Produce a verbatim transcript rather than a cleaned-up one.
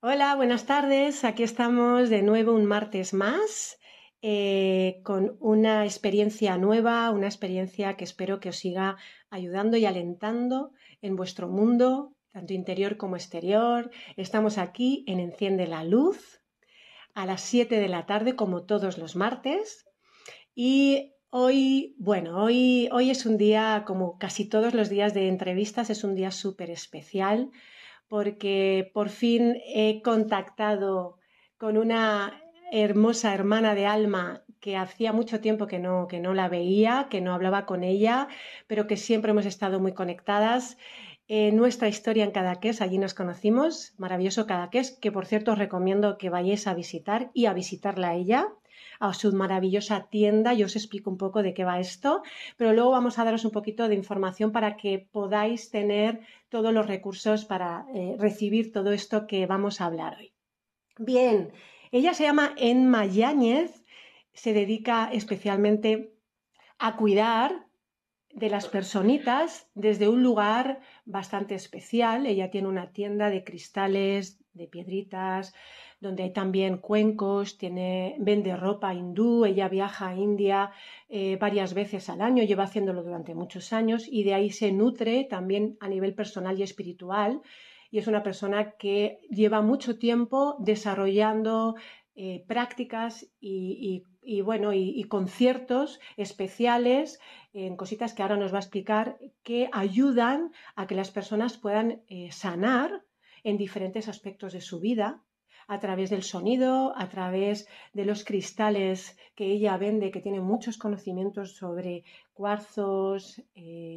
Hola, buenas tardes. Aquí estamos de nuevo un martes más eh, con una experiencia nueva, una experiencia que espero que os siga ayudando y alentando en vuestro mundo, tanto interior como exterior. Estamos aquí en Enciende la Luz a las siete de la tarde, como todos los martes. Y hoy, bueno, hoy, hoy es un día, como casi todos los días de entrevistas, es un día súper especial porque por fin he contactado con una hermosa hermana de alma que hacía mucho tiempo que no, que no la veía, que no hablaba con ella, pero que siempre hemos estado muy conectadas. Eh, nuestra historia en Cadaqués, allí nos conocimos, maravilloso Cadaqués, que por cierto os recomiendo que vayáis a visitar y a visitarla a ella, a su maravillosa tienda. Yo os explico un poco de qué va esto, pero luego vamos a daros un poquito de información para que podáis tener todos los recursos para eh, recibir todo esto que vamos a hablar hoy. Bien, ella se llama Enma Yáñez, se dedica especialmente a cuidar de las personitas desde un lugar bastante especial. Ella tiene una tienda de cristales, de piedritas, donde hay también cuencos, tiene, vende ropa hindú, ella viaja a India eh, varias veces al año, lleva haciéndolo durante muchos años y de ahí se nutre también a nivel personal y espiritual. Y es una persona que lleva mucho tiempo desarrollando eh, prácticas y, y, y bueno, y, y conciertos especiales en cositas que ahora nos va a explicar que ayudan a que las personas puedan eh, sanar en diferentes aspectos de su vida a través del sonido, a través de los cristales que ella vende, que tiene muchos conocimientos sobre cuarzos, eh,